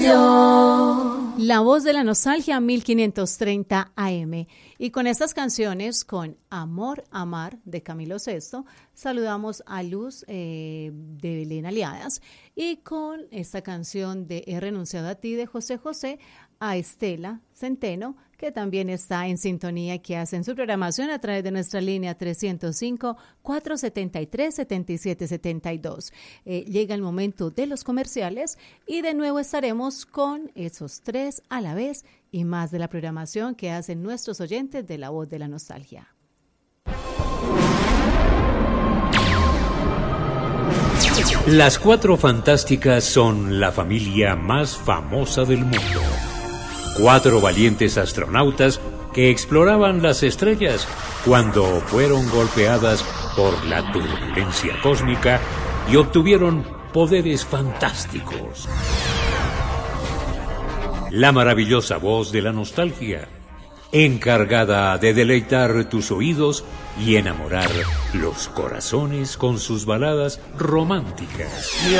La voz de la nostalgia 1530 AM. Y con estas canciones, con Amor, Amar de Camilo Sesto, saludamos a Luz de Belén Aliadas. Y con esta canción de He renunciado a ti de José José, a Estela Centeno, que también está en sintonía y que hace en su programación a través de nuestra línea 305-473-7772. Llega el momento de los comerciales y de nuevo estaremos con esos tres a la vez y más de la programación que hacen nuestros oyentes de La Voz de la Nostalgia. Las Cuatro Fantásticas son la familia más famosa del mundo. 4 valientes astronautas que exploraban las estrellas cuando fueron golpeadas por la turbulencia cósmica y obtuvieron poderes fantásticos. La maravillosa voz de la nostalgia, encargada de deleitar tus oídos y enamorar los corazones con sus baladas románticas.